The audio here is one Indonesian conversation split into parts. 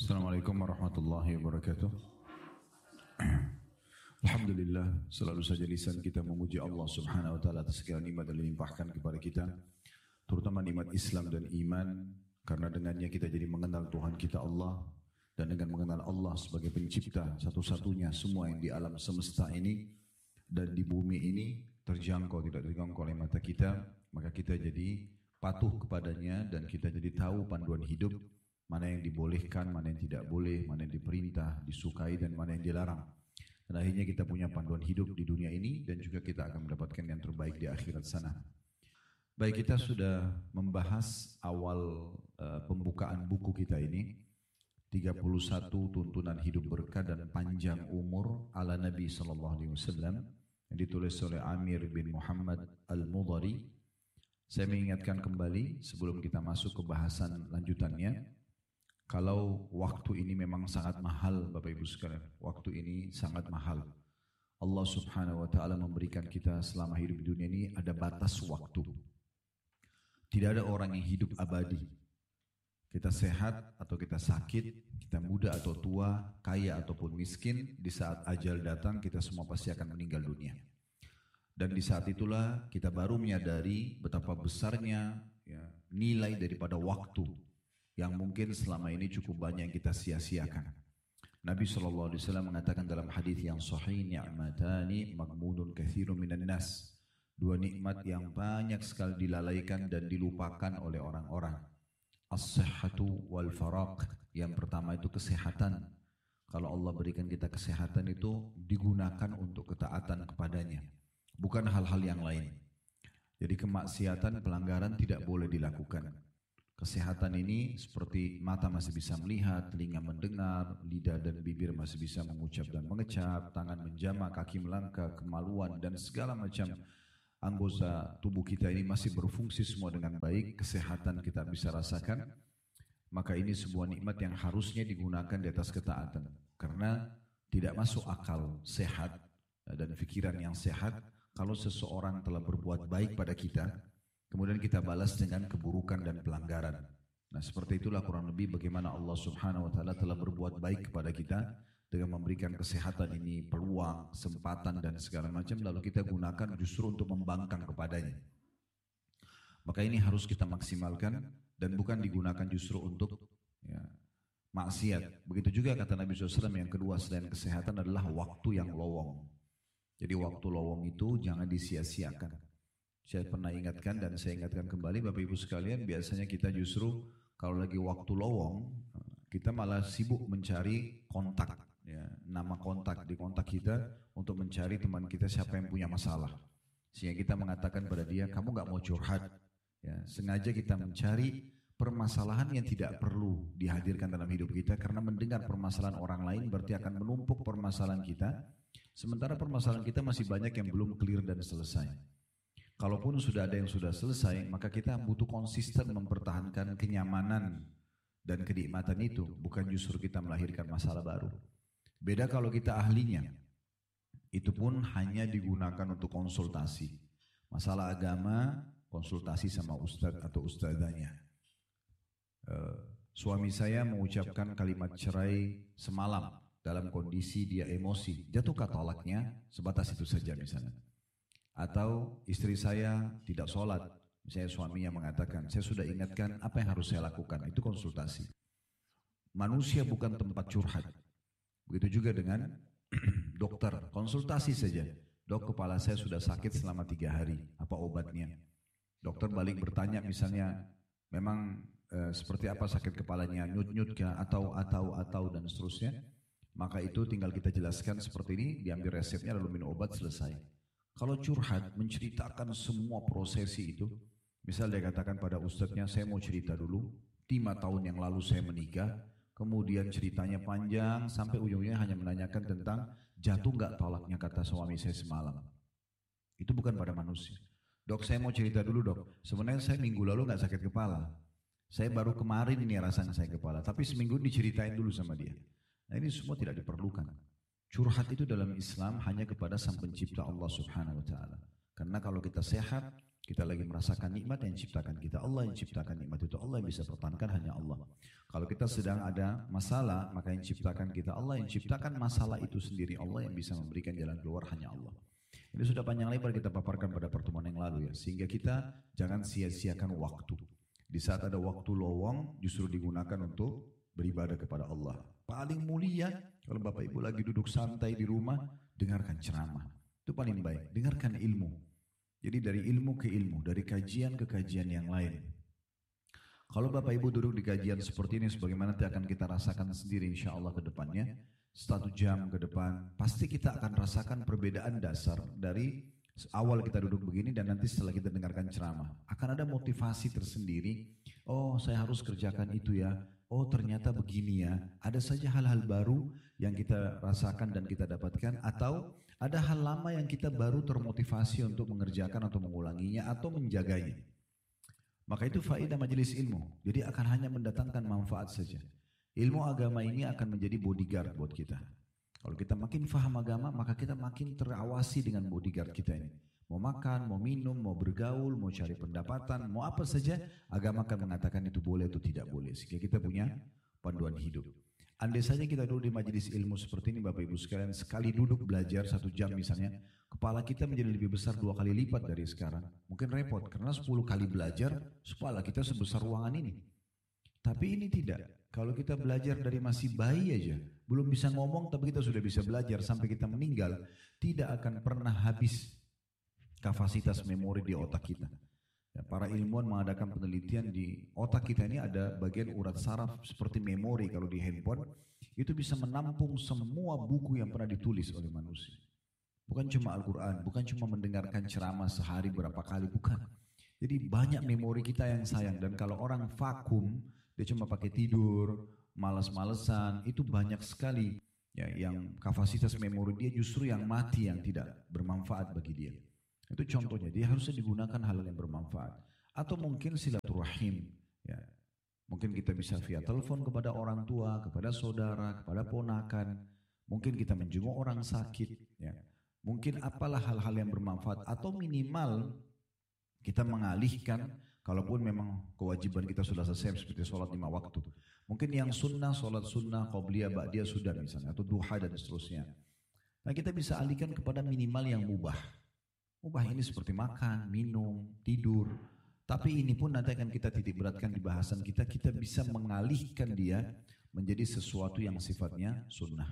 Assalamualaikum warahmatullahi wabarakatuh. Alhamdulillah, selalu saja lisan kita memuji Allah subhanahu wa ta'ala atas segala nikmat yang dilimpahkan kepada kita, terutama nikmat Islam dan iman, karena dengannya kita jadi mengenal Tuhan kita Allah, dan dengan mengenal Allah sebagai pencipta satu-satunya semua yang di alam semesta ini dan di bumi ini terjangkau, tidak terjangkau oleh mata kita, maka kita jadi patuh kepadanya dan kita jadi tahu panduan hidup, mana yang dibolehkan, mana yang tidak boleh, mana yang diperintah, disukai dan mana yang dilarang. Dan akhirnya kita punya panduan hidup di dunia ini dan juga kita akan mendapatkan yang terbaik di akhirat sana. Baik, kita sudah membahas awal pembukaan buku kita ini, 31 tuntunan hidup berkah dan panjang umur ala Nabi SAW, yang ditulis oleh Amir bin Muhammad Al-Mudhari. Saya mengingatkan kembali sebelum kita masuk ke bahasan lanjutannya, kalau waktu ini memang sangat mahal Bapak Ibu sekalian, waktu ini sangat mahal. Allah subhanahu wa ta'ala memberikan kita selama hidup di dunia ini ada batas waktu. Tidak ada orang yang hidup abadi. Kita sehat atau kita sakit, kita muda atau tua, kaya ataupun miskin, di saat ajal datang kita semua pasti akan meninggal dunia. Dan di saat itulah kita baru menyadari betapa besarnya nilai daripada waktu yang mungkin selama ini cukup banyak yang kita sia-siakan. Nabi SAW mengatakan dalam hadis yang sahih, ni'matani maghmunun katsirun minan nas. Dua nikmat yang banyak sekali dilalaikan dan dilupakan oleh orang-orang. As-sihhatu wal faraq. Yang pertama itu kesehatan. Kalau Allah berikan kita kesehatan itu digunakan untuk ketaatan kepadanya, bukan hal-hal yang lain. Jadi kemaksiatan, pelanggaran tidak boleh dilakukan. Kesehatan ini seperti mata masih bisa melihat, telinga mendengar, lidah dan bibir masih bisa mengucap dan mengecap, tangan menjamah, kaki melangkah, kemaluan dan segala macam anggota tubuh kita ini masih berfungsi semua dengan baik, kesehatan kita bisa rasakan. Maka ini sebuah nikmat yang harusnya digunakan di atas ketaatan. Karena tidak masuk akal sehat dan pikiran yang sehat kalau seseorang telah berbuat baik pada kita, kemudian kita balas dengan keburukan dan pelanggaran. Nah, seperti itulah kurang lebih bagaimana Allah subhanahu wa ta'ala telah berbuat baik kepada kita dengan memberikan kesehatan ini, peluang, kesempatan dan segala macam, lalu kita gunakan justru untuk membangkang kepadanya. Maka ini harus kita maksimalkan dan bukan digunakan justru untuk maksiat. Begitu juga kata Nabi SAW, yang kedua selain kesehatan adalah waktu yang lowong. Jadi waktu lowong itu jangan disia-siakan. Saya pernah ingatkan dan saya ingatkan kembali Bapak Ibu sekalian, biasanya kita justru kalau lagi waktu lowong, kita malah sibuk mencari kontak, nama kontak di kontak kita untuk mencari teman kita siapa yang punya masalah. Sehingga kita mengatakan pada dia, kamu gak mau curhat. Sengaja kita mencari permasalahan yang tidak perlu dihadirkan dalam hidup kita, karena mendengar permasalahan orang lain berarti akan menumpuk permasalahan kita, sementara permasalahan kita masih banyak yang belum clear dan selesai. Kalaupun sudah ada yang sudah selesai, maka kita butuh konsisten mempertahankan kenyamanan dan kenikmatan itu, bukan justru kita melahirkan masalah baru. Beda kalau kita ahlinya, itu pun hanya digunakan untuk konsultasi. Masalah agama, konsultasi sama ustadz atau ustadzanya. Suami saya mengucapkan kalimat cerai semalam dalam kondisi dia emosi, jatuhkah talaknya? Sebatas itu saja misalnya. Atau istri saya tidak sholat, misalnya suaminya mengatakan, saya sudah ingatkan apa yang harus saya lakukan, itu konsultasi. Manusia bukan tempat curhat. Begitu juga dengan dokter, konsultasi saja. Dok, kepala saya sudah sakit selama 3 hari, apa obatnya? Dokter balik bertanya misalnya, memang seperti apa sakit kepalanya, nyut-nyut kah, atau dan seterusnya. Maka itu tinggal kita jelaskan seperti ini, diambil resepnya lalu minum obat, selesai. Kalau curhat, menceritakan semua prosesi itu, misal dia katakan pada ustadznya, saya mau cerita dulu, 5 tahun yang lalu saya menikah, kemudian ceritanya panjang, sampai ujungnya hanya menanyakan tentang jatuh gak talaknya kata suami saya semalam. Itu bukan pada manusia. Dok, saya mau cerita dulu dok, sebenarnya saya minggu lalu gak sakit kepala, saya baru kemarin ini rasanya sakit kepala, tapi seminggu diceritain dulu sama dia. Nah ini semua tidak diperlukan. Curhat itu dalam Islam hanya kepada Sang Pencipta Allah subhanahu wa ta'ala. Karena kalau kita sehat, kita lagi merasakan nikmat yang ciptakan kita. Allah yang ciptakan nikmat itu, Allah yang bisa pertahankan hanya Allah. Kalau kita sedang ada masalah, maka yang ciptakan kita Allah, yang ciptakan masalah itu sendiri Allah, yang bisa memberikan jalan keluar hanya Allah. Ini sudah panjang lebar kita paparkan pada pertemuan yang lalu ya, sehingga kita jangan sia-siakan waktu. Di saat ada waktu lowong, justru digunakan untuk beribadah kepada Allah. Paling mulia, kalau Bapak Ibu lagi duduk santai di rumah, dengarkan ceramah. Itu paling baik, dengarkan ilmu. Jadi dari ilmu ke ilmu, dari kajian ke kajian yang lain. Kalau Bapak Ibu duduk di kajian seperti ini, sebagaimana nanti akan kita rasakan sendiri insya Allah ke depannya, 1 jam ke depan, pasti kita akan rasakan perbedaan dasar dari awal kita duduk begini dan nanti setelah kita dengarkan ceramah. Akan ada motivasi tersendiri, oh saya harus kerjakan itu ya, oh ternyata begini ya. Ada saja hal-hal baru yang kita rasakan dan kita dapatkan, atau ada hal lama yang kita baru termotivasi untuk mengerjakan atau mengulanginya atau menjaganya. Maka itu faedah majelis ilmu. Jadi akan hanya mendatangkan manfaat saja. Ilmu agama ini akan menjadi bodyguard buat kita. Kalau kita makin faham agama, maka kita makin terawasi dengan bodyguard kita ini. Mau makan, mau minum, mau bergaul, mau cari pendapatan, mau apa saja, agama akan mengatakan itu boleh atau tidak boleh. Sehingga kita punya panduan hidup. Andai saja kita duduk di majelis ilmu seperti ini Bapak Ibu sekalian, sekali duduk belajar 1 jam misalnya, kepala kita menjadi lebih besar 2 kali lipat dari sekarang. Mungkin repot karena 10 kali belajar, kepala kita sebesar ruangan ini. Tapi ini tidak. Kalau kita belajar dari masih bayi aja, belum bisa ngomong tapi kita sudah bisa belajar sampai kita meninggal, tidak akan pernah habis kapasitas memori di otak kita. Ya, para ilmuwan mengadakan penelitian di otak kita ini ada bagian urat saraf seperti memori. Kalau di handphone itu bisa menampung semua buku yang pernah ditulis oleh manusia. Bukan cuma Al-Quran, bukan cuma mendengarkan ceramah sehari berapa kali, bukan. Jadi banyak memori kita yang sayang. Dan kalau orang vakum, dia cuma pakai tidur, malas-malesan, itu banyak sekali ya, yang kapasitas memori dia justru yang mati, yang tidak bermanfaat bagi dia. Itu contohnya, dia harusnya digunakan hal yang bermanfaat. Atau mungkin silaturahim, ya. Mungkin kita bisa via telepon kepada orang tua, kepada saudara, kepada ponakan. Mungkin kita menjenguk orang sakit, ya. Mungkin apalah hal-hal yang bermanfaat. Atau minimal kita mengalihkan, kalaupun memang kewajiban kita sudah selesai seperti sholat 5 waktu. Mungkin yang sunnah, sholat sunnah, qobliyah, ba'diyah sudah misalnya, atau duha dan seterusnya. Nah kita bisa alihkan kepada minimal yang mubah. Mubah ini seperti makan, minum, tidur. Tapi ini pun nanti akan kita titik beratkan di bahasan kita. Kita bisa mengalihkan dia menjadi sesuatu yang sifatnya sunnah.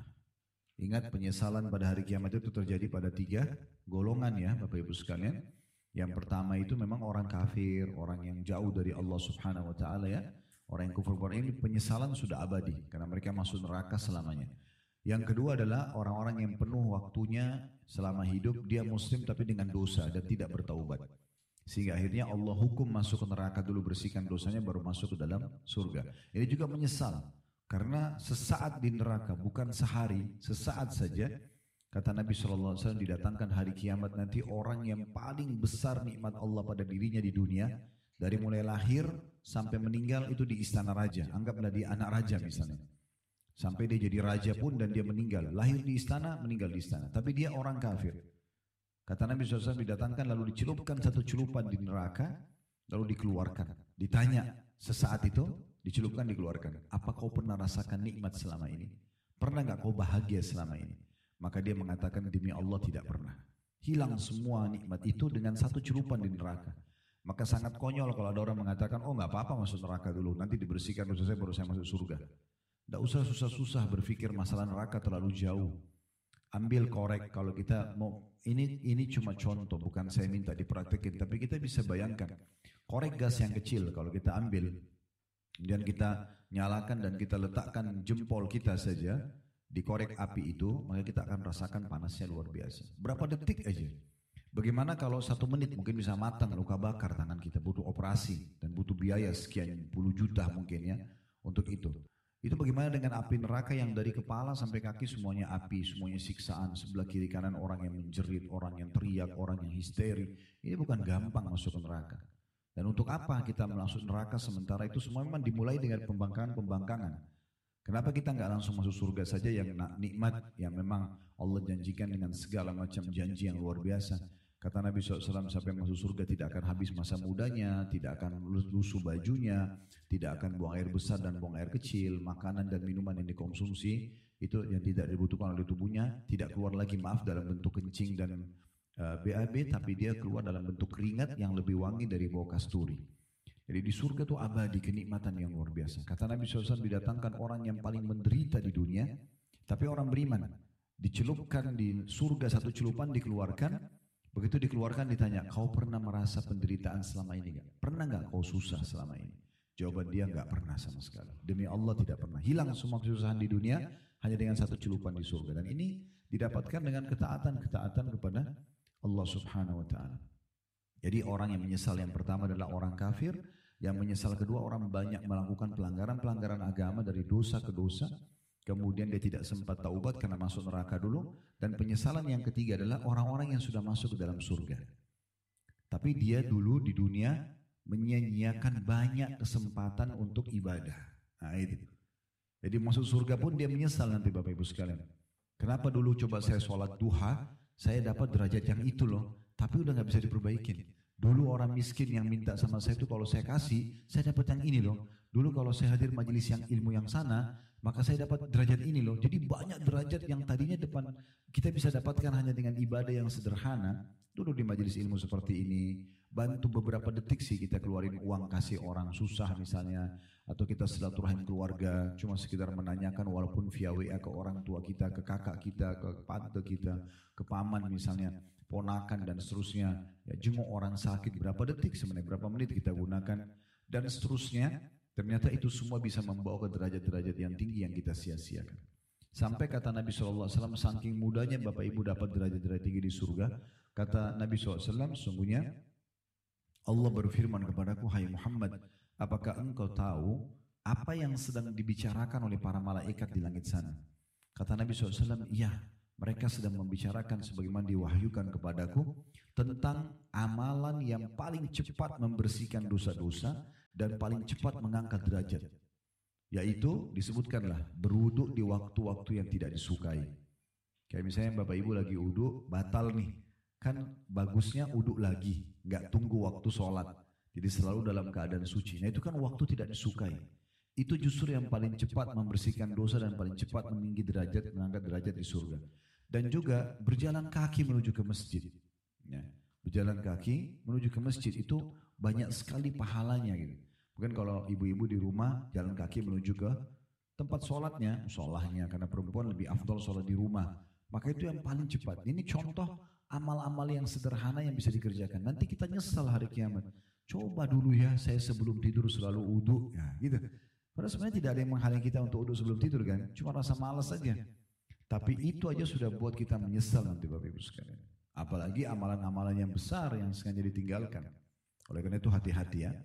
Ingat penyesalan pada hari kiamat itu terjadi pada 3 golongan ya Bapak Ibu sekalian. Yang pertama itu memang orang kafir, orang yang jauh dari Allah Subhanahu Wa Taala ya. Orang yang kufur ini penyesalan sudah abadi karena mereka masuk neraka selamanya. Yang kedua adalah orang-orang yang penuh waktunya selama hidup dia muslim tapi dengan dosa dan tidak bertaubat. Sehingga akhirnya Allah hukum masuk ke neraka dulu, bersihkan dosanya baru masuk ke dalam surga. Ini juga menyesal karena sesaat di neraka, bukan sehari, sesaat saja. Kata Nabi SAW didatangkan hari kiamat nanti orang yang paling besar nikmat Allah pada dirinya di dunia. Dari mulai lahir sampai meninggal itu di istana raja. Anggaplah dia anak raja misalnya. Sampai dia jadi raja pun dan dia meninggal. Lahir di istana, meninggal di istana. Tapi dia orang kafir. Kata Nabi SAW didatangkan lalu dicelupkan 1 celupan di neraka. Lalu dikeluarkan. Ditanya sesaat itu dicelupkan dikeluarkan. Apa kau pernah rasakan nikmat selama ini? Pernah gak kau bahagia selama ini? Maka dia mengatakan demi Allah tidak pernah. Hilang semua nikmat itu dengan 1 celupan di neraka. Maka sangat konyol kalau ada orang mengatakan oh gak apa-apa masuk neraka dulu. Nanti dibersihkan dosa saya baru saya masuk surga. Tidak usah susah-susah berpikir masalah neraka terlalu jauh. Ambil korek kalau kita mau, ini cuma contoh, bukan saya minta dipraktekin, tapi kita bisa bayangkan. Korek gas yang kecil kalau kita ambil, dan kita nyalakan dan kita letakkan jempol kita saja di korek api itu, maka kita akan rasakan panasnya luar biasa. Berapa detik aja. Bagaimana kalau 1 menit mungkin bisa matang, luka bakar tangan kita, butuh operasi dan butuh biaya sekian puluh juta mungkin ya untuk itu. Itu bagaimana dengan api neraka yang dari kepala sampai kaki semuanya api, semuanya siksaan, sebelah kiri kanan orang yang menjerit, orang yang teriak, orang yang histeri. Ini bukan gampang masuk ke neraka. Dan untuk apa kita masuk neraka sementara itu semua memang dimulai dengan pembangkangan. Kenapa kita nggak langsung masuk surga saja yang nikmat, yang memang Allah janjikan dengan segala macam janji yang luar biasa. Kata Nabi SAW, sampai masuk surga tidak akan habis masa mudanya, tidak akan lusuh bajunya, tidak akan buang air besar dan buang air kecil, makanan dan minuman yang dikonsumsi itu yang tidak dibutuhkan oleh tubuhnya tidak keluar lagi, maaf, dalam bentuk kencing dan BAB, tapi dia keluar dalam bentuk keringat yang lebih wangi dari bau kasturi. Jadi di surga itu abadi kenikmatan yang luar biasa. Kata Nabi SAW, didatangkan orang yang paling menderita di dunia, tapi orang beriman. Dicelupkan di surga satu celupan, dikeluarkan. Begitu dikeluarkan ditanya, kau pernah merasa penderitaan selama ini gak? Pernah gak kau susah selama ini? Jawaban dia gak pernah sama sekali. Demi Allah tidak pernah. Hilang semua kesusahan di dunia hanya dengan satu celupan di surga. Dan ini didapatkan dengan ketaatan kepada Allah Subhanahu wa ta'ala. Jadi orang yang menyesal yang pertama adalah orang kafir. Yang menyesal kedua orang banyak melakukan pelanggaran agama dari dosa ke dosa. Kemudian dia tidak sempat taubat karena masuk neraka dulu. Dan penyesalan yang ketiga adalah orang-orang yang sudah masuk ke dalam surga. Tapi dia dulu di dunia menyia-nyiakan banyak kesempatan untuk ibadah. Nah itu. Jadi masuk surga pun dia menyesal nanti Bapak Ibu sekalian. Kenapa dulu coba saya sholat duha, saya dapat derajat yang itu loh. Tapi udah gak bisa diperbaikin. Dulu orang miskin yang minta sama saya itu kalau saya kasih, saya dapat yang ini loh. Dulu kalau saya hadir majelis yang ilmu yang sana, maka saya dapat derajat ini loh. Jadi banyak derajat yang tadinya depan kita bisa dapatkan hanya dengan ibadah yang sederhana. Duduk di majelis ilmu seperti ini, bantu beberapa detik sih kita keluarin uang kasih orang susah misalnya, atau kita silaturahim keluarga, cuma sekedar menanyakan walaupun via WA ke orang tua kita, ke kakak kita, ke tante kita, ke paman misalnya, ponakan dan seterusnya. Ya, jenguk orang sakit berapa detik sebenarnya, berapa menit kita gunakan dan seterusnya. Ternyata itu semua bisa membawa ke derajat-derajat yang tinggi yang kita sia-siakan. Sampai kata Nabi SAW, saking mudahnya Bapak Ibu dapat derajat-derajat tinggi di surga. Kata Nabi SAW, sungguhnya Allah berfirman kepadaku, hai Muhammad, apakah engkau tahu apa yang sedang dibicarakan oleh para malaikat di langit sana? Kata Nabi SAW, iya, mereka sedang membicarakan sebagaimana diwahyukan kepadaku tentang amalan yang paling cepat membersihkan dosa-dosa dan paling cepat mengangkat derajat. Yaitu disebutkanlah berwudu di waktu-waktu yang tidak disukai. Kayak misalnya Bapak Ibu lagi wudu, batal nih. Kan bagusnya wudu lagi, gak tunggu waktu sholat. Jadi selalu dalam keadaan suci. Nah itu kan waktu tidak disukai. Itu justru yang paling cepat membersihkan dosa dan paling cepat meninggi derajat, mengangkat derajat di surga. Dan juga berjalan kaki menuju ke masjid. Ya, berjalan kaki menuju ke masjid itu banyak sekali pahalanya gitu. Mungkin kalau ibu-ibu di rumah jalan kaki menuju ke tempat sholatnya, musolahnya, karena perempuan lebih afdal sholat di rumah. Maka itu yang paling cepat. Ini contoh amal-amal yang sederhana yang bisa dikerjakan. Nanti kita nyesal hari kiamat. Coba dulu ya, saya sebelum tidur selalu wudu, ya, gitu. Padahal sebenarnya tidak ada yang menghalangi kita untuk wudu sebelum tidur kan, cuma rasa malas saja. Tapi itu aja sudah buat kita menyesal nanti Bapak Ibu sekalian. Apalagi amalan-amalan yang besar yang sengaja ditinggalkan. Oleh karena itu hati-hati ya.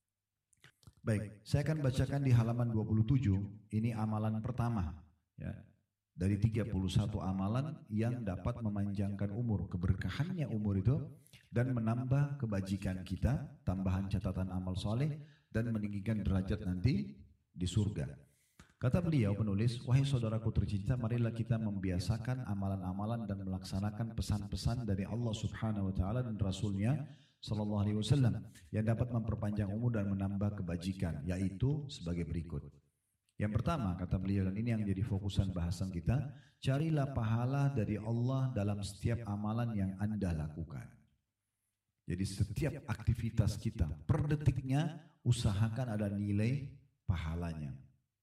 Baik, saya akan bacakan di halaman 27, ini amalan pertama. Ya. Dari 31 amalan yang dapat memanjangkan umur, keberkahannya umur itu, dan menambah kebajikan kita, tambahan catatan amal soleh, dan meninggikan derajat nanti di surga. Kata beliau penulis, wahai saudaraku tercinta, marilah kita membiasakan amalan-amalan dan melaksanakan pesan-pesan dari Allah Subhanahu wa taala dan Rasulnya sallallahu alaihi wasallam yang dapat memperpanjang umur dan menambah kebajikan, yaitu sebagai berikut. Yang pertama kata beliau, dan ini yang jadi fokusan bahasan kita, carilah pahala dari Allah dalam setiap amalan yang Anda lakukan. Jadi setiap aktivitas kita per detiknya usahakan ada nilai pahalanya.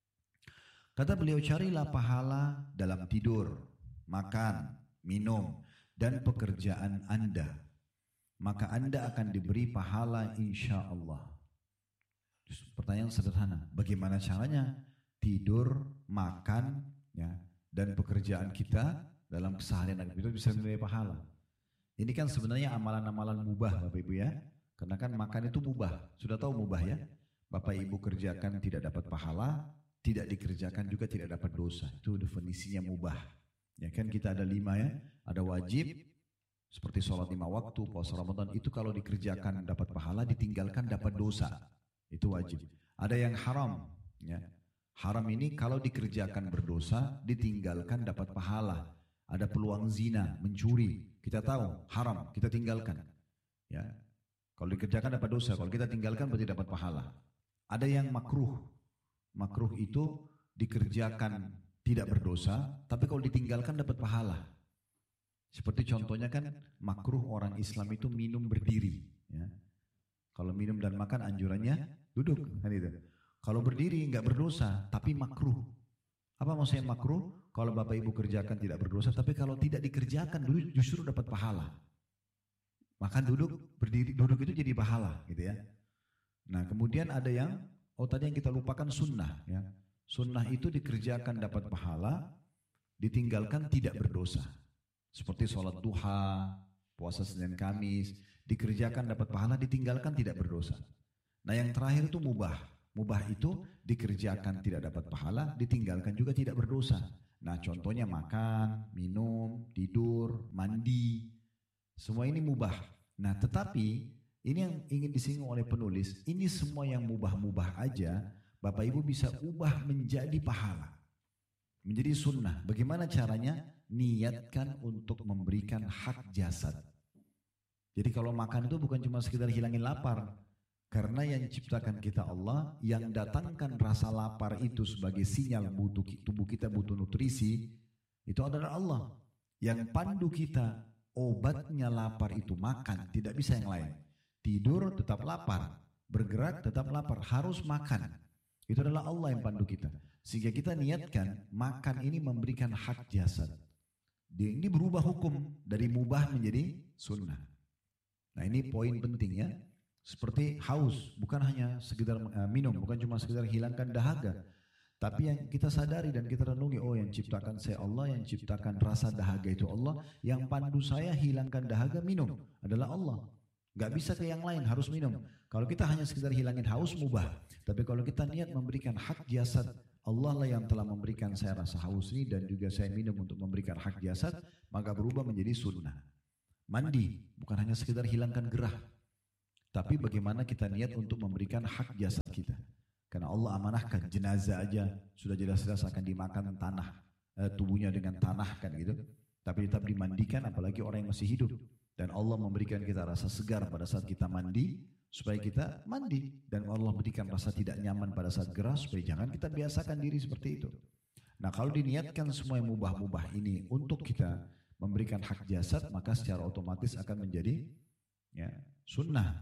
Kata beliau, carilah pahala dalam tidur, makan, minum, dan pekerjaan Anda. Maka Anda akan diberi pahala insya Allah. Pertanyaan sederhana, bagaimana caranya? Tidur, makan, ya, dan pekerjaan kita dalam keseharian itu bisa menilai pahala. Ini kan sebenarnya amalan-amalan mubah Bapak Ibu ya. Karena kan makan itu mubah. Sudah tahu mubah ya? Bapak Ibu kerjakan tidak dapat pahala, tidak dikerjakan juga tidak dapat dosa. Itu definisinya mubah. Ya kan kita ada 5 ya. Ada wajib, seperti sholat 5 waktu, puasa Ramadan. Itu kalau dikerjakan dapat pahala, ditinggalkan dapat dosa. Itu wajib. Ada yang haram. Ya. Haram ini kalau dikerjakan berdosa, ditinggalkan dapat pahala. Ada peluang zina, mencuri, kita tahu haram, kita tinggalkan. Ya, kalau dikerjakan dapat dosa, kalau kita tinggalkan berarti dapat pahala. Ada yang makruh, makruh itu dikerjakan tidak berdosa, tapi kalau ditinggalkan dapat pahala. Seperti contohnya kan makruh orang Islam itu minum berdiri. Ya. Kalau minum dan makan anjurannya duduk, kan itu. Kalau berdiri nggak berdosa, tapi makruh. Apa maksudnya makruh? Kalau Bapak Ibu kerjakan tidak berdosa, tapi kalau tidak dikerjakan justru dapat pahala. Makan duduk, berdiri, duduk itu jadi pahala, gitu ya. Nah kemudian ada yang, tadi yang kita lupakan sunnah, ya. Sunnah itu dikerjakan dapat pahala, ditinggalkan tidak berdosa. Seperti sholat duha, puasa Senin Kamis, dikerjakan dapat pahala, ditinggalkan tidak berdosa. Nah yang terakhir itu mubah. Mubah itu dikerjakan tidak dapat pahala, ditinggalkan juga tidak berdosa. Nah contohnya makan, minum, tidur, mandi, semua ini mubah. Nah tetapi ini yang ingin disinggung oleh penulis, ini semua yang mubah-mubah aja, Bapak Ibu bisa ubah menjadi pahala, menjadi sunnah. Bagaimana caranya? Niatkan untuk memberikan hak jasad. Jadi kalau makan itu bukan cuma sekedar hilangin lapar. Karena yang ciptakan kita Allah, yang datangkan rasa lapar itu sebagai sinyal tubuh kita butuh nutrisi, itu adalah Allah. Yang pandu kita, obatnya lapar itu makan, tidak bisa yang lain. Tidur tetap lapar, bergerak tetap lapar, harus makan. Itu adalah Allah yang pandu kita. Sehingga kita niatkan, makan ini memberikan hak jasad. Ini berubah hukum, dari mubah menjadi sunnah. Nah ini poin penting ya. Seperti haus, bukan hanya sekedar minum, bukan cuma sekedar hilangkan dahaga. Tapi yang kita sadari dan kita renungi, yang ciptakan saya Allah, yang ciptakan rasa dahaga itu Allah, yang pandu saya hilangkan dahaga minum adalah Allah. Gak bisa ke yang lain, harus minum. Kalau kita hanya sekedar hilangin haus, mubah. Tapi kalau kita niat memberikan hak jasad, Allah lah yang telah memberikan saya rasa haus ini dan juga saya minum untuk memberikan hak jasad, maka berubah menjadi sunnah. Mandi, bukan hanya sekedar hilangkan gerah. Tapi bagaimana kita niat untuk memberikan hak jasad kita. Karena Allah amanahkan jenazah aja sudah jelas-jelas akan dimakan tanah, tubuhnya dengan tanah kan gitu. Tapi tetap dimandikan apalagi orang yang masih hidup. Dan Allah memberikan kita rasa segar pada saat kita mandi supaya kita mandi. Dan Allah berikan rasa tidak nyaman pada saat gerah supaya jangan kita biasakan diri seperti itu. Nah kalau diniatkan semua yang mubah-mubah ini untuk kita memberikan hak jasad, maka secara otomatis akan menjadi sunnah.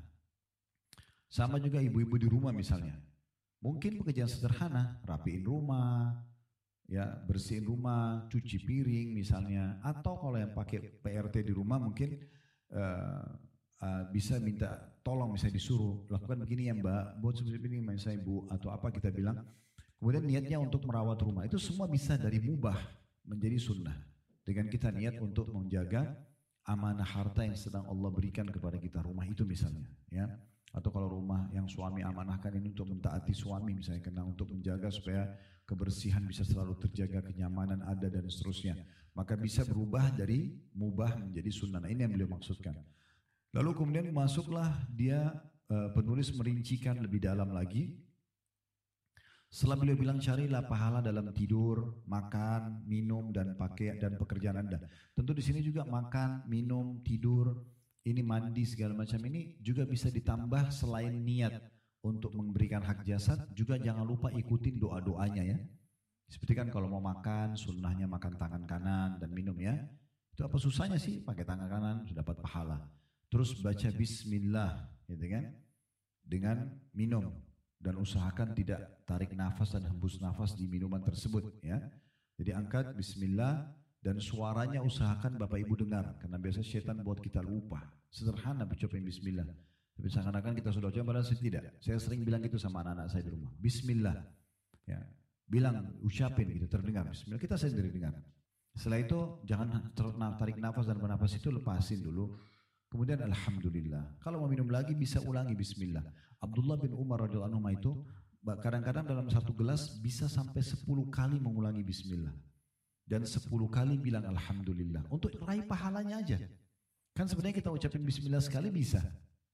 Sama juga ibu-ibu di rumah misalnya. Mungkin pekerjaan sederhana, rapiin rumah, bersihin rumah, cuci piring misalnya. Atau kalau yang pakai PRT di rumah mungkin bisa minta tolong, misalnya disuruh lakukan begini ya Mbak, buat seperti ini misalnya Ibu atau apa kita bilang. Kemudian niatnya untuk merawat rumah. Itu semua bisa dari mubah menjadi sunnah. Dengan kita niat untuk menjaga amanah harta yang sedang Allah berikan kepada kita, rumah itu misalnya, ya. Atau kalau rumah yang suami amanahkan ini untuk mentaati suami misalnya, karena untuk menjaga supaya kebersihan bisa selalu terjaga, kenyamanan ada dan seterusnya. Maka bisa berubah dari mubah menjadi sunnah. Nah, ini yang beliau maksudkan. Lalu kemudian masuklah dia, penulis merincikan lebih dalam lagi. Setelah beliau bilang carilah pahala dalam tidur, makan, minum dan pakai dan pekerjaan Anda. Tentu di sini juga makan, minum, tidur, ini mandi segala macam ini juga bisa ditambah selain niat untuk memberikan hak jasad, juga jangan lupa ikutin doa-doanya ya. Seperti kan kalau mau makan, sunnahnya makan tangan kanan dan minum ya. Itu apa susahnya sih pakai tangan kanan sudah dapat pahala. Terus baca bismillah gitu kan. Dengan minum dan usahakan tidak tarik nafas dan hembus nafas di minuman tersebut ya. Jadi angkat bismillah. Dan suaranya usahakan Bapak Ibu dengar. Karena biasa syaitan buat kita lupa. Sederhana ucapin bismillah. Tapi seakan-akan kita sudah ucapin, padahal tidak. Saya sering bilang gitu sama anak-anak saya di rumah. Bismillah. Ya, bilang, ucapin gitu, terdengar. Bismillah, kita sendiri dengar. Setelah itu jangan tarik nafas dan bernafas itu lepasin dulu. Kemudian alhamdulillah. Kalau mau minum lagi bisa ulangi bismillah. Abdullah bin Umar radhiyallahu anhu itu kadang-kadang dalam satu gelas bisa sampai 10 kali mengulangi bismillah. Dan 10 kali bilang alhamdulillah untuk raih pahalanya aja. Kan sebenarnya kita ucapin bismillah sekali bisa.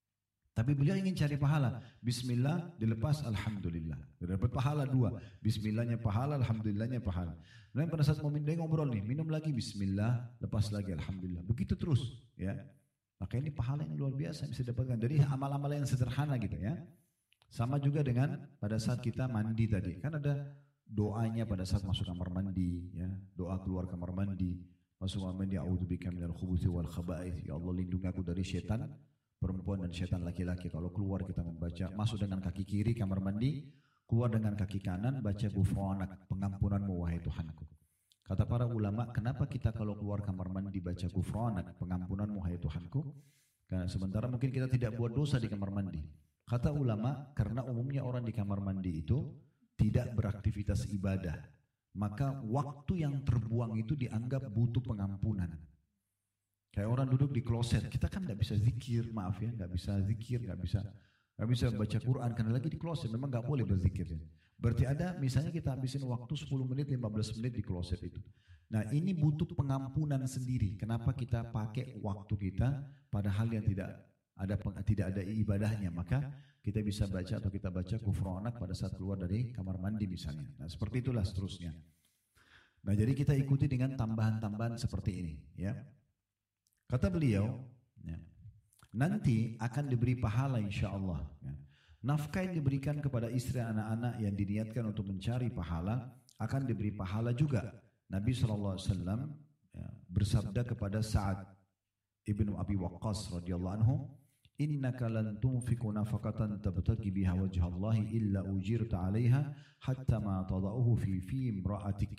Tapi beliau ingin cari pahala. Bismillah dilepas alhamdulillah. Dapat pahala 2. Bismillahnya pahala, alhamdulillahnya pahala. Dan pada saat mau minum ngobrol nih, minum lagi bismillah, lepas lagi alhamdulillah. Begitu terus, ya. Maka ini pahala yang luar biasa bisa dapatkan dari amal-amal yang sederhana gitu ya. Sama juga dengan pada saat kita mandi tadi. Kan ada doanya pada saat masuk kamar mandi, ya. Doa keluar kamar mandi. Masuk kamar mandi, a'udzubika minal khubuthi wal khaba'ith. Ya Allah, lindungi aku dari setan perempuan dan setan laki-laki. Kalau keluar kita membaca, masuk dengan kaki kiri kamar mandi, keluar dengan kaki kanan, baca ghufranak, pengampunanmu wahai Tuhanku. Kata para ulama, kenapa kita kalau keluar kamar mandi baca ghufranak, pengampunanmu wahai Tuhanku? Karena sementara mungkin kita tidak buat dosa di kamar mandi. Kata ulama, karena umumnya orang di kamar mandi itu tidak beraktivitas ibadah. Maka waktu yang terbuang itu dianggap butuh pengampunan. Kayak orang duduk di kloset, kita kan nggak bisa zikir, maaf ya, nggak bisa zikir, nggak bisa baca Quran karena lagi di kloset, memang nggak boleh berzikir. Berarti ada, misalnya kita habisin waktu 10 menit, 15 menit di kloset itu. Nah ini butuh pengampunan sendiri. Kenapa kita pakai waktu kita pada hal yang tidak ada ibadahnya? Maka kita bisa baca atau kita baca ghufranak pada saat keluar dari kamar mandi misalnya. Nah seperti itulah seterusnya. Nah jadi kita ikuti dengan tambahan-tambahan seperti ini, ya. Kata beliau, ya, nanti akan diberi pahala insya Allah. Ya. Nafkah yang diberikan kepada istri dan anak-anak yang diniatkan untuk mencari pahala akan diberi pahala juga. Nabi SAW ya, bersabda kepada Sa'ad ibnu Abi Waqqas radhiyallahu anhu, innaka lan tunfiqu nafaqatan tabtaghi biha wajha Allah illa ujirta 'alaiha hatta ma tada'uhu fi imra'atik.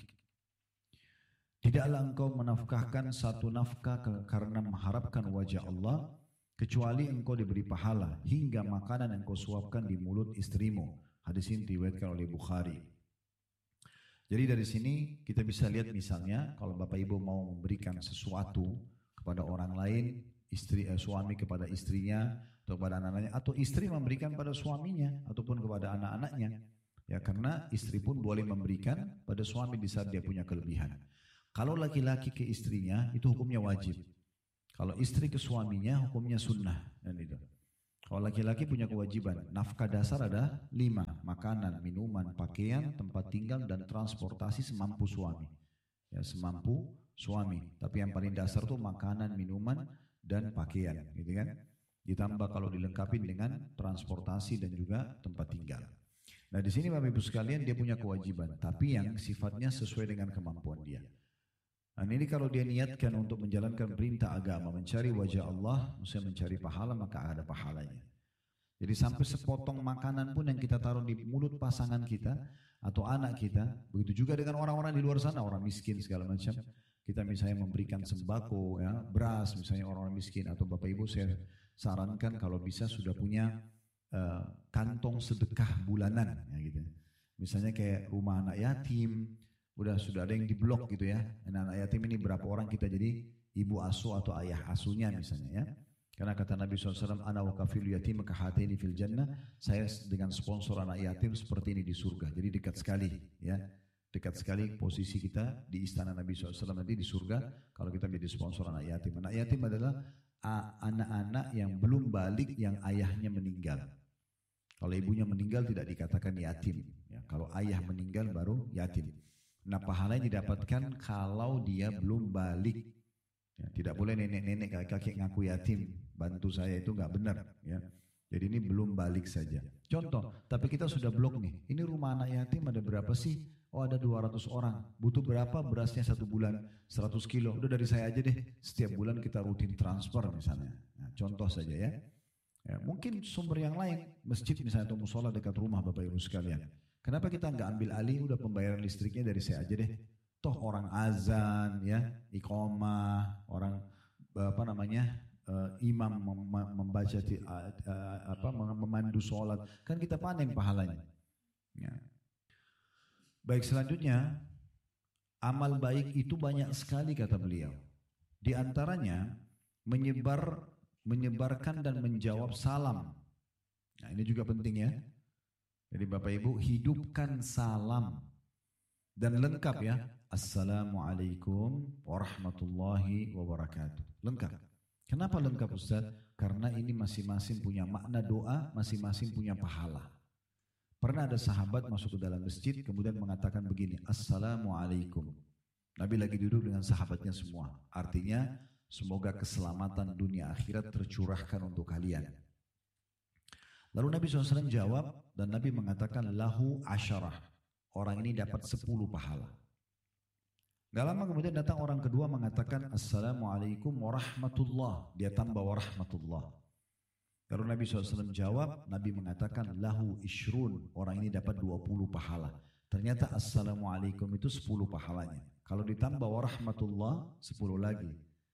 Tidaklah engkau menafkahkan satu nafkah karena mengharapkan wajah Allah, kecuali engkau diberi pahala hingga makanan yang engkau suapkan di mulut istrimu. Hadis ini diriwayatkan oleh Bukhari. Jadi dari sini kita bisa lihat misalnya kalau bapak ibu mau memberikan sesuatu kepada orang lain, suami kepada istrinya atau kepada anak-anaknya, atau istri memberikan pada suaminya ataupun kepada anak-anaknya. Ya karena istri pun boleh memberikan pada suami di saat dia punya kelebihan. Kalau laki-laki ke istrinya itu hukumnya wajib. Kalau istri ke suaminya hukumnya sunnah. Dan itu. Kalau laki-laki punya kewajiban, nafkah dasar ada 5. Makanan, minuman, pakaian, tempat tinggal dan transportasi semampu suami. Ya, semampu suami. Tapi yang paling dasar tuh makanan, minuman dan pakaian, gitu kan? Ditambah kalau dilengkapi dengan transportasi dan juga tempat tinggal. Nah di sini Bapak Ibu sekalian dia punya kewajiban, tapi yang sifatnya sesuai dengan kemampuan dia. Nah ini kalau dia niatkan untuk menjalankan perintah agama, mencari wajah Allah, maksudnya mencari pahala, maka ada pahalanya. Jadi sampai sepotong makanan pun yang kita taruh di mulut pasangan kita atau anak kita, begitu juga dengan orang-orang di luar sana, orang miskin segala macam. Kita misalnya memberikan sembako, ya, beras, misalnya orang-orang miskin, atau Bapak Ibu saya sarankan kalau bisa sudah punya kantong sedekah bulanan, ya, gitu. Misalnya kayak rumah anak yatim. Sudah ada yang diblok gitu ya. Anak yatim ini berapa orang kita jadi ibu asuh atau ayah asuhnya misalnya ya. Karena kata Nabi SAW, ana wa kafilu yatim kahataini fil jannah. Saya dengan sponsor anak yatim seperti ini di surga. Jadi dekat sekali ya. Dekat sekali posisi kita di istana Nabi SAW nanti di surga kalau kita menjadi sponsor anak yatim. Anak yatim adalah anak-anak yang belum balik yang ayahnya meninggal. Kalau ibunya meninggal tidak dikatakan yatim. Ya, kalau ayah meninggal baru yatim. Nah pahalanya didapatkan kalau dia belum balik. Ya, tidak boleh nenek-nenek kakek-kakek ngaku yatim. Bantu saya itu nggak benar. Ya. Jadi ini belum balik saja. Contoh, tapi kita sudah blok nih. Ini rumah anak yatim ada berapa sih? Oh ada 200 orang. Butuh berapa berasnya 1 bulan? 100 kilo. Udah dari saya aja deh. Setiap bulan kita rutin transfer misalnya. Nah, contoh saja ya. Ya. Mungkin sumber yang lain. Masjid misalnya atau musola dekat rumah Bapak Ibu sekalian. Kenapa kita nggak ambil alih udah pembayaran listriknya dari saya aja deh. Toh orang azan ya, iqamah, orang imam membaca memandu sholat, kan kita panen pahalanya. Ya. Baik selanjutnya, amal baik itu banyak sekali kata beliau. Di antaranya menyebarkan dan menjawab salam. Nah ini juga penting ya. Jadi Bapak Ibu hidupkan salam dan lengkap ya. Assalamualaikum warahmatullahi wabarakatuh. Lengkap. Kenapa lengkap Ustaz? Karena ini masing-masing punya makna doa, masing-masing punya pahala. Pernah ada sahabat masuk ke dalam masjid kemudian mengatakan begini, Assalamualaikum. Nabi lagi duduk dengan sahabatnya semua. Artinya semoga keselamatan dunia akhirat tercurahkan untuk kalian. Lalu Nabi SAW jawab dan Nabi mengatakan lahu asyarah. Orang ini dapat 10 pahala. Gak lama kemudian datang orang kedua mengatakan Assalamualaikum warahmatullah. Dia tambah warahmatullah. Lalu Nabi SAW jawab, Nabi mengatakan lahu ishrun. Orang ini dapat 20 pahala. Ternyata Assalamualaikum itu 10 pahalanya. Kalau ditambah warahmatullah 10 lagi.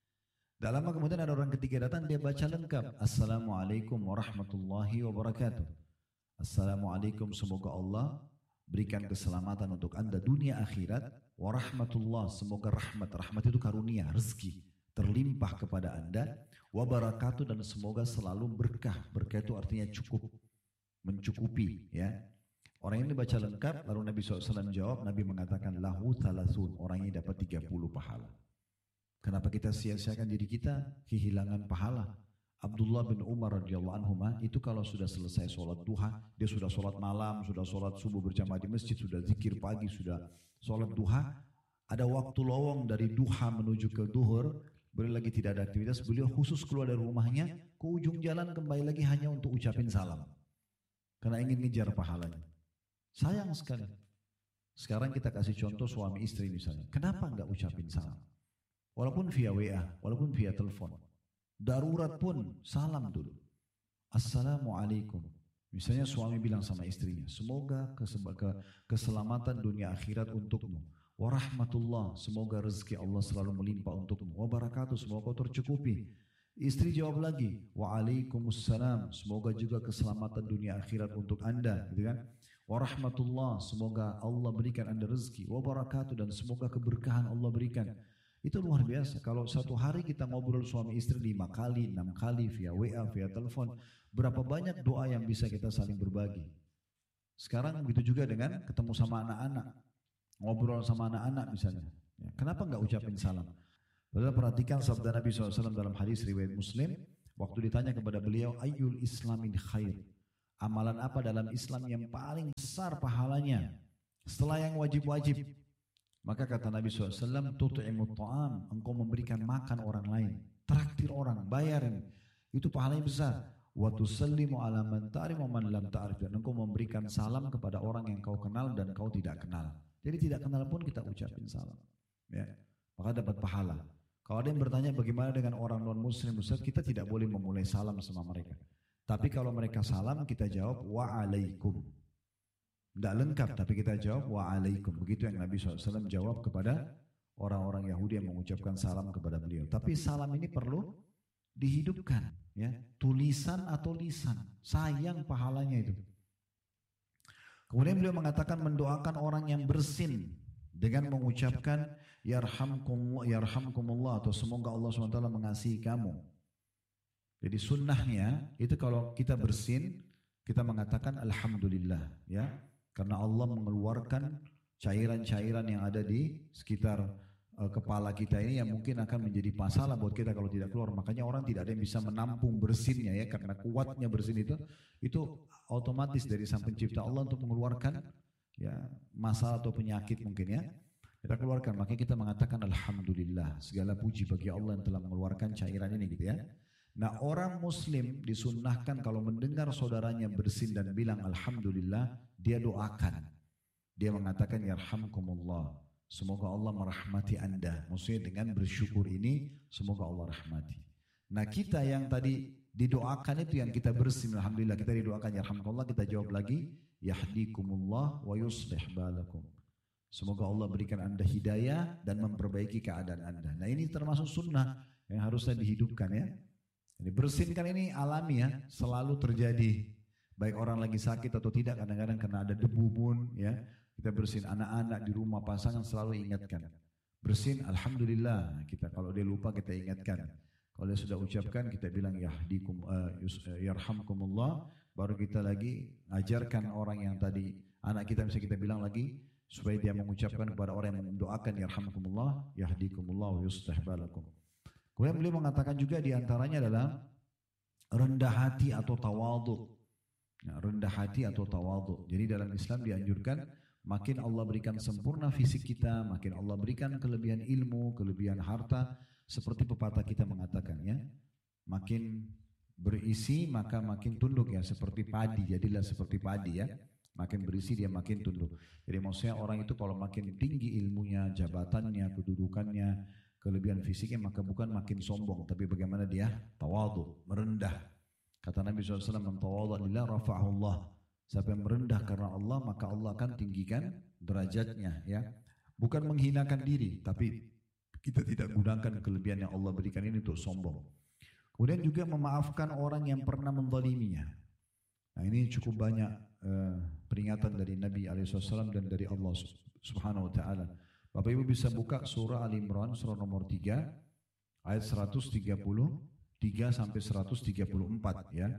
Tak lama kemudian ada orang ketiga datang, dia baca lengkap. Assalamualaikum warahmatullahi wabarakatuh. Assalamualaikum, semoga Allah berikan keselamatan untuk anda dunia akhirat. Warahmatullah, semoga rahmat. Rahmat itu karunia, rezeki terlimpah kepada anda. Wabarakatuh, dan semoga selalu berkah. Berkah itu artinya cukup, mencukupi. Ya. Orang ini baca lengkap, lalu Nabi SAW jawab, Nabi mengatakan lahu thalathun. Orang ini dapat 30 pahala. Kenapa kita sia-siakan diri kita? Kehilangan pahala. Abdullah bin Umar radhiyallahu anhuma itu kalau sudah selesai sholat duha, dia sudah sholat malam, sudah sholat subuh berjamaah di masjid, sudah zikir pagi, sudah sholat duha. Ada waktu lowong dari duha menuju ke duhur, beliau lagi tidak ada aktivitas, beliau khusus keluar dari rumahnya, ke ujung jalan kembali lagi hanya untuk ucapin salam. Karena ingin ngejar pahalanya. Sayang sekali. Sekarang kita kasih contoh suami istri misalnya. Kenapa enggak ucapin salam? Walaupun via WA, walaupun via telepon. Darurat pun salam dulu. Assalamualaikum. Misalnya suami bilang sama istrinya, semoga keselamatan dunia akhirat untukmu. Warahmatullah, semoga rezeki Allah selalu melimpah untukmu. Wabarakatuh, semoga kau tercukupi. Istri jawab lagi, waalaikumsalam, semoga juga keselamatan dunia akhirat untuk anda. Gitu kan? Warahmatullah, semoga Allah berikan anda rezeki. Wabarakatuh, dan semoga keberkahan Allah berikan. Itu luar biasa. Kalau satu hari kita ngobrol suami istri 5 kali, 6 kali via WA, via telepon, berapa banyak doa yang bisa kita saling berbagi. Sekarang begitu juga dengan ketemu sama anak-anak, ngobrol sama anak-anak misalnya. Ya, kenapa enggak ucapin salam? Padahal perhatikan sabda Nabi SAW dalam hadis riwayat Muslim, waktu ditanya kepada beliau, ayyul islamin khair? Amalan apa dalam Islam yang paling besar pahalanya setelah yang wajib-wajib? Maka kata Nabi SAW, tut'imut ta'am, engkau memberikan makan orang lain, traktir orang, bayarin, itu pahalanya besar. Wa tusallimu ala man ta'rif wa man lam ta'rif, dan engkau memberikan salam kepada orang yang kau kenal dan kau tidak kenal. Jadi tidak kenal pun kita ucapin salam. Ya, maka dapat pahala. Kalau ada yang bertanya bagaimana dengan orang non muslim, Ustaz, kita tidak boleh memulai salam sama mereka. Tapi kalau mereka salam kita jawab wa'alaikum. Tidak lengkap tapi kita jawab wa'alaikum. Begitu yang Nabi SAW jawab kepada orang-orang Yahudi yang mengucapkan salam kepada beliau. Tapi salam ini perlu dihidupkan, ya, tulisan atau lisan. Sayang pahalanya itu. Kemudian beliau mengatakan mendoakan orang yang bersin dengan mengucapkan yarhamkumullah atau semoga Allah SWT mengasihi kamu. Jadi sunnahnya itu kalau kita bersin kita mengatakan alhamdulillah, ya. Karena Allah mengeluarkan cairan-cairan yang ada di sekitar kepala kita ini yang mungkin akan menjadi masalah buat kita kalau tidak keluar. Makanya orang tidak ada yang bisa menampung bersinnya, ya, karena kuatnya bersin itu otomatis dari Sang Pencipta Allah untuk mengeluarkan, ya, masalah atau penyakit mungkin, ya. Kita keluarkan, makanya kita mengatakan alhamdulillah, segala puji bagi Allah yang telah mengeluarkan cairan ini, gitu, ya. Nah, orang muslim disunnahkan kalau mendengar saudaranya bersin dan bilang alhamdulillah, dia doakan. Dia mengatakan yarhamkumullah, semoga Allah merahmati anda. Maksudnya dengan bersyukur ini semoga Allah rahmati. Nah, kita yang tadi didoakan itu yang kita bersin alhamdulillah, kita didoakan yarhamkumullah, kita jawab lagi yahdikumullah wa yuslih balakum. Semoga Allah berikan anda hidayah dan memperbaiki keadaan anda. Nah, ini termasuk sunnah yang harusnya dihidupkan, ya. Jadi bersinkan ini alami, ya, selalu terjadi. Baik orang lagi sakit atau tidak, kadang-kadang karena ada debu pun, ya, kita bersin. Anak-anak di rumah, pasangan selalu ingatkan. Bersin, alhamdulillah. Kita kalau dia lupa kita ingatkan. Kalau dia sudah ucapkan kita bilang yarhamkumullah. Baru kita lagi ajarkan orang yang tadi anak kita bisa kita bilang lagi supaya dia mengucapkan kepada orang yang mendoakan yarhamkumullah, yahdikumullah wa yuslih balakum. Kemudian beliau mengatakan juga diantaranya adalah rendah hati atau tawadhu. Nah, rendah hati atau tawadhu. Jadi dalam Islam dianjurkan makin Allah berikan sempurna fisik kita, makin Allah berikan kelebihan ilmu, kelebihan harta, seperti pepatah kita mengatakan ya, makin berisi maka makin tunduk ya, seperti padi, jadilah seperti padi ya. Makin berisi dia makin tunduk. Jadi maksudnya orang itu kalau makin tinggi ilmunya, jabatannya, kedudukannya, kelebihan fisiknya, maka bukan makin sombong, tapi bagaimana dia tawadhu, merendah. Kata Nabi SAW, "Man tawadha lillah rafa'ahu Allah." Siapa yang merendah karena Allah, maka Allah akan tinggikan derajatnya ya. Bukan menghinakan diri, tapi kita tidak gunakan kelebihan yang Allah berikan ini untuk sombong. Kemudian juga memaafkan orang yang pernah menzaliminya. Nah, ini cukup banyak peringatan dari Nabi SAW dan dari Allah Subhanahu Wa Taala. Bapak Ibu bisa buka surah Al Imran surah nomor 3 ayat 133 sampai 134 ya.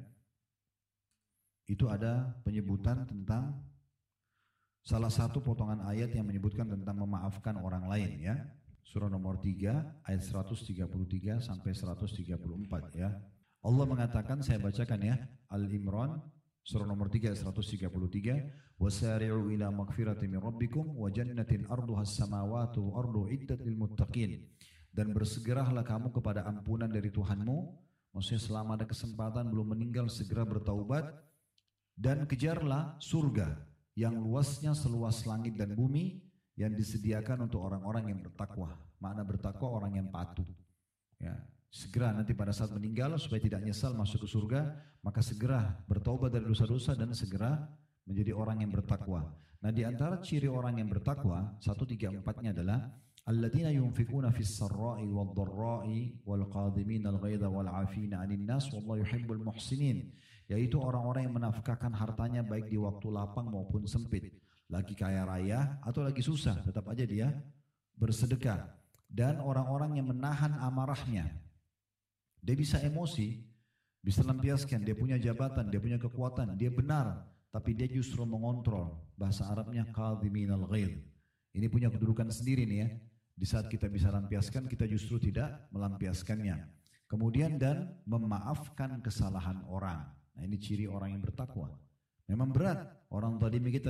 Itu ada penyebutan tentang salah satu potongan ayat yang menyebutkan tentang memaafkan orang lain ya. Surah nomor 3 ayat 133 sampai 134 ya. Allah mengatakan, saya bacakan ya, Al Imran surah nomor 3 ayat 133, wasari'u ila magfirati min rabbikum wa jannatin arduha as-samawati wa ardu iddat lil muttaqin. Dan bersegeralah kamu kepada ampunan dari Tuhanmu, maksudnya selama ada kesempatan belum meninggal segera bertaubat, dan kejarlah surga yang luasnya seluas langit dan bumi yang disediakan untuk orang-orang yang bertakwa. Makna bertakwa orang yang patuh. Ya, segera nanti pada saat meninggal supaya tidak nyesal masuk ke surga, maka segera bertaubat dari dosa-dosa dan segera menjadi orang yang bertakwa. Nah, di antara ciri orang yang bertakwa 134-nya adalah alladzina yunfikuna fis sarra'i wad dharra'i wal qadhimina al ghaidha wal 'afina 'anil nas wallahu yuhibbul muhsinin. Yaitu orang-orang yang menafkahkan hartanya baik di waktu lapang maupun sempit. Lagi kaya raya atau lagi susah, tetap aja dia bersedekah. Dan orang-orang yang menahan amarahnya. Dia bisa emosi, bisa lampiaskan, dia punya jabatan, dia punya kekuatan, dia benar, tapi dia justru mengontrol. Bahasa Arabnya qadhiminal ghaidh. Ini punya kedudukan sendiri nih ya. Di saat kita bisa lampiaskan, kita justru tidak melampiaskannya. Kemudian dan memaafkan kesalahan orang. Nah, ini ciri orang yang bertakwa. Memang berat, orang tadi kita